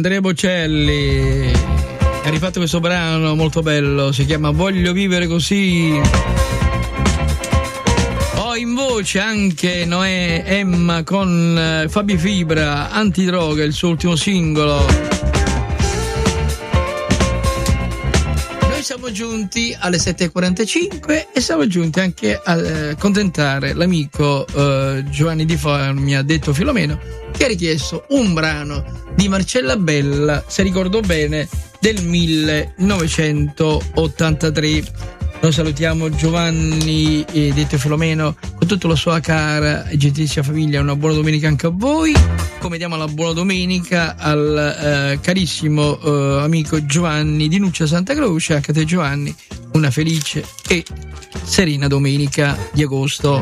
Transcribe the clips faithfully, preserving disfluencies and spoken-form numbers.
Andrea Bocelli ha rifatto questo brano molto bello, si chiama Voglio vivere così. Ho in voce anche Noè Emma con Fabi Fibra, Antidroga, il suo ultimo singolo. Siamo giunti alle sette e quarantacinque e siamo giunti anche a eh, contentare l'amico eh, Giovanni Di Formia, detto Filomeno, che ha richiesto un brano di Marcella Bella, se ricordo bene, del millenovecentottantatré. Noi salutiamo Giovanni, eh, detto Filomeno, con tutta la sua cara e gentilissima famiglia. Una buona domenica anche a voi. Come diamo la buona domenica al eh, carissimo eh, amico Giovanni di Nuccia Santa Croce. Anche a te, Giovanni, una felice e serena domenica di agosto.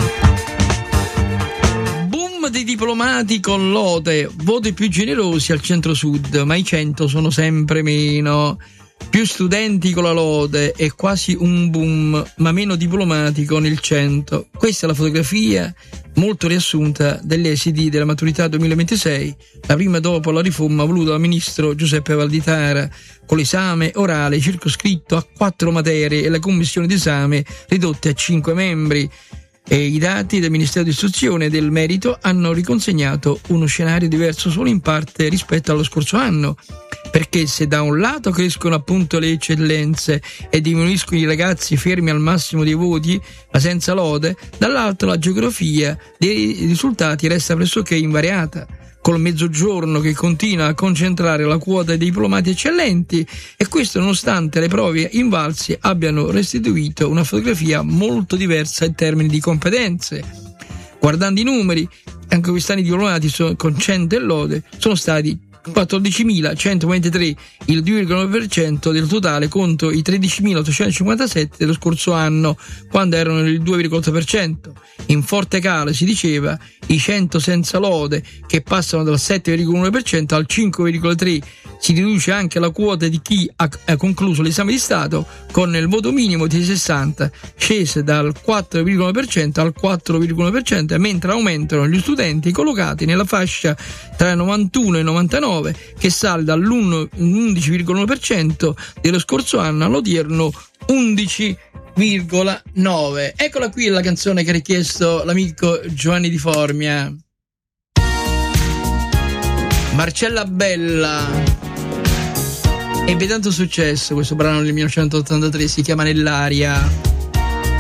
Boom dei diplomati con lode, voti più generosi al centro-sud, ma i cento sono sempre meno. Più studenti con la lode è quasi un boom, ma meno diplomati con il cento. Questa è la fotografia molto riassunta degli esiti della maturità duemilaventisei, la prima dopo la riforma voluta dal ministro Giuseppe Valditara, con l'esame orale circoscritto a quattro materie e la commissione d'esame ridotte a cinque membri. E i dati del Ministero dell'Istruzione e del Merito hanno riconsegnato uno scenario diverso solo in parte rispetto allo scorso anno, perché se da un lato crescono appunto le eccellenze e diminuiscono i ragazzi fermi al massimo dei voti ma senza lode, dall'altro la geografia dei risultati resta pressoché invariata, col Mezzogiorno che continua a concentrare la quota dei diplomati eccellenti, e questo nonostante le prove invalsi abbiano restituito una fotografia molto diversa in termini di competenze. Guardando i numeri, anche quest'anno i diplomati sono, con cento e lode sono stati quattordicimilacentoventitré, il due virgola nove per cento del totale, contro i tredicimilaottocentocinquantasette dello scorso anno, quando erano il due virgola otto per cento. In forte calo, si diceva, i cento senza lode, che passano dal sette virgola uno per cento al cinque virgola tre per cento. Si riduce anche la quota di chi ha, ha concluso l'esame di Stato con il voto minimo di sessanta, scese dal quattro virgola nove per cento al quattro virgola uno per cento, mentre aumentano gli studenti collocati nella fascia tra novantuno e novantanove, che sale dall'undici virgola uno per cento dello scorso anno all'odierno undici virgola nove. Eccola qui la canzone che ha richiesto l'amico Giovanni Di Formia. Marcella Bella. Ebbe tanto successo questo brano del millenovecentottantatré, si chiama Nell'aria.